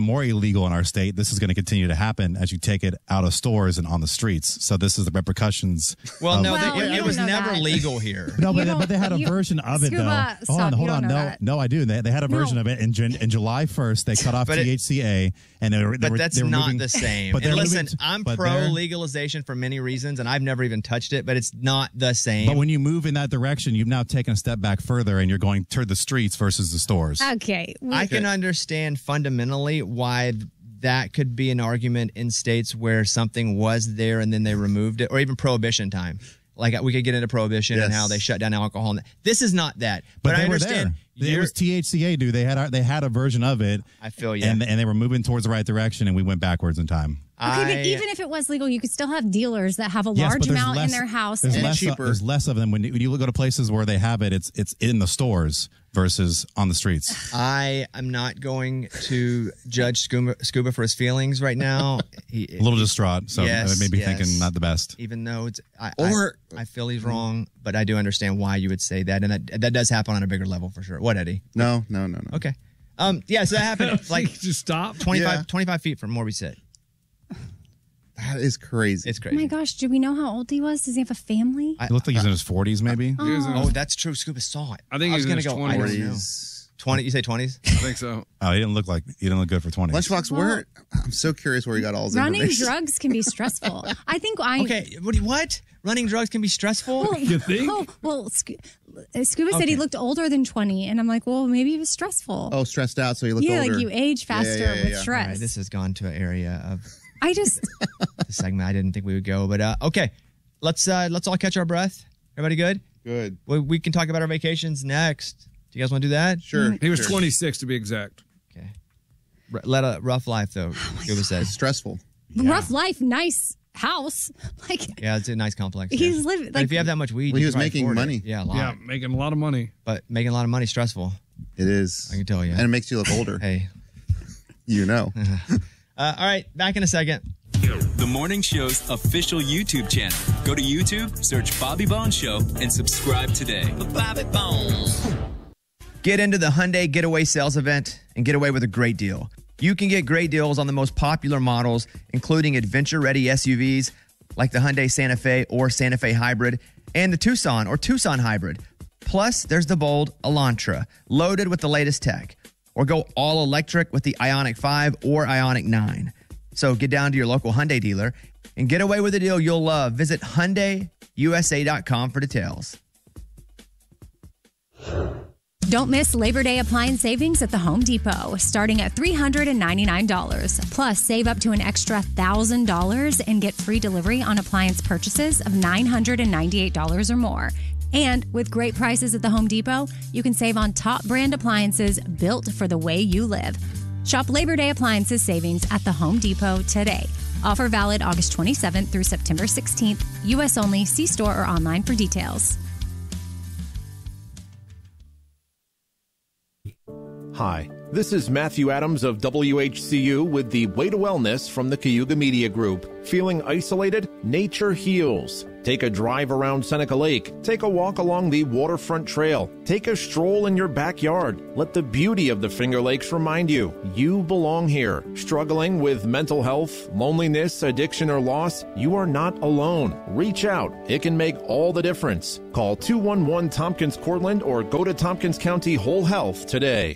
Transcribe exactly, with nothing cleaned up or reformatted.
more illegal in our state, this is going to continue to happen as you take it out of stores and on the streets. So this is the repercussions. Well, of, no, Well, they, you it don't was know never that. legal here. No, You but they, don't- but they had a you- version of it, Scuba, though. hold stop, on, you hold don't on. know No, that. no, I do. They, they had a version No. of it. In, Jan- in July first, they cut off But it- T H C A. and they were, they But were, that's they were not moving, the same. But And they're listen, moving- I'm but pro they're- legalization for many reasons, and I've never even touched it, but it's not the same. But when you move in that direction, you've now taken a step back further, and you're going toward the streets versus the stores. Okay. I can understand fundamentally why that could be an argument in states where something was there and then they removed it, or even prohibition time. Like we could get into prohibition and Yes. how they shut down alcohol. This is not that. But, But, I they were understand. there. It you're- was T H C A, dude. They had a, they had a version of it. I feel you. And, and they were moving towards the right direction, and we went backwards in time. Okay, I- but even if it was legal, you could still have dealers that have a Yes, large but there's amount less- in their house. There's and- less, cheaper. there's less of them when you, when you go to places where they have it. It's it's in the stores versus on the streets. I am not going to judge Scuba, Scuba for his feelings right now. He, A little distraught, so Yes, it made me yes. thinking not the best. even though it's I, Or- I, I feel he's wrong, but I do understand why you would say that, and that that does happen on a bigger level for sure. What, Eddie? No, no, no, no. Okay, um, yeah, so that happened like Just stop. twenty-five, Yeah. twenty-five feet from where we sit. That is crazy. It's Oh crazy. my gosh, do we know how old he was? Does he have a family? I- He looked like he's in his forties, maybe. He was in Oh, his- that's true. Scuba saw it. I think I was he's in gonna his go. I twenties. don't know. forties. Twenty? You say twenties? I think so. Oh, he didn't look like he didn't look good for twenty. Lunchbox, where? I'm so curious where he got all his Running information. drugs can be stressful. I think I. Okay. What? do you- What? Running drugs can be stressful. Well, You think? Oh, well, Scu- uh, Scuba said he Okay. looked older than twenty, and I'm like, well, maybe he was stressful. Oh, stressed out, so he looked yeah, older. like you age Yeah, faster yeah, yeah, with yeah. stress. All right, this has gone to an area of I just, the segment I didn't think we would go, but uh, okay. Let's uh, let's all catch our breath. Everybody good? Good. We, we can talk about our vacations next. Do you guys want to do that? Sure. He was sure. twenty-six to be exact. Okay. R- let a rough life though. Oh Scuba says. Stressful. rough life, nice house. Like, Yeah, it's a nice complex. He's yeah. living- But like- if you have that much weed, Well, he you was can probably making afford it. money. Yeah, a lot. Yeah, making a lot of money. But making a lot of money is stressful. It is. I can tell you. And it makes you look older. Hey. You know. Uh, all right, back in a second. The morning show's official YouTube channel. Go to YouTube, search Bobby Bones Show, and subscribe today. Bobby Bones. Get into the Hyundai Getaway Sales Event and get away with a great deal. You can get great deals on the most popular models, including adventure-ready S U Vs like the Hyundai Santa Fe or Santa Fe Hybrid and the Tucson or Tucson Hybrid. Plus, there's the bold Elantra, loaded with the latest tech. Or go all electric with the Ioniq five or Ioniq nine. So get down to your local Hyundai dealer and get away with a deal you'll love. Visit Hyundai U S A dot com for details. don't miss Labor Day appliance savings at the Home Depot, starting at three hundred ninety-nine dollars. Plus, save up to an extra one thousand dollars and get free delivery on appliance purchases of nine hundred ninety-eight dollars or more. And with great prices at the Home Depot, you can save on top brand appliances built for the way you live. Shop Labor Day appliances savings at the Home Depot today. Offer valid August twenty-seventh through September sixteenth. U S only. See store or online for details. Hi, this is Matthew Adams of W H C U with the Way to Wellness from the Cayuga Media Group. Feeling isolated? Nature heals. Take a drive around Seneca Lake. Take a walk along the waterfront trail. Take a stroll in your backyard. Let the beauty of the Finger Lakes remind you, you belong here. Struggling with mental health, loneliness, addiction, or loss? You are not alone. Reach out. It can make all the difference. Call two one one Tompkins Cortland or go to Tompkins County Whole Health today.